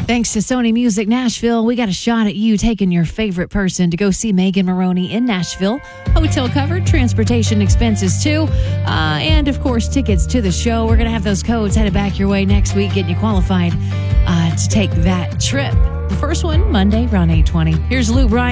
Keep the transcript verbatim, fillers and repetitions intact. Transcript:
Thanks to Sony Music Nashville, we got a shot at you taking your favorite person to go see Megan Moroney in Nashville. Hotel covered, transportation expenses too, uh, and of course tickets to the show. We're going to have those codes headed back your way next week, getting you qualified uh, to take that trip. The first one, Monday, around eight twenty. Here's Lou Bryan.